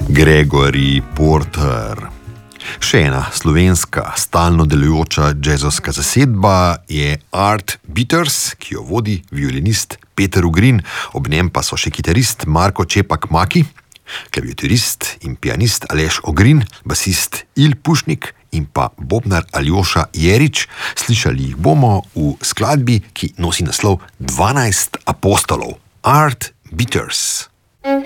Gregory Porter. Še ena slovenska stalno delujoča džezovska zasedba je Art Bitters, ki jo vodi violinist Peter Ugrin, ob njem pa so še kitarist Marko Čepak-Maki, klaviaturist in pianist Aleš Ogrin, basist Il Pušnik in pa bobnar Aljoša Jerič. Slišali jih bomo v skladbi, ki nosi naslov 12 apostolov. Art Bitters.